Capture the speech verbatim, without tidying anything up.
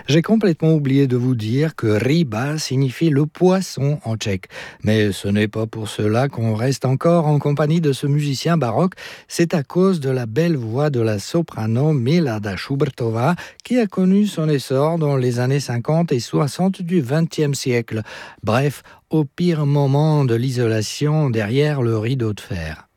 J'ai complètement oublié de vous dire que ryba signifie le poisson en tchèque. Mais ce n'est pas pour cela qu'on reste encore en compagnie de ce musicien baroque. C'est à cause de la belle voix de la soprano Milada Schubertová qui a connu son essor dans les années cinquante et soixante du vingtième siècle. Bref, au pire moment de l'isolation derrière le rideau de fer.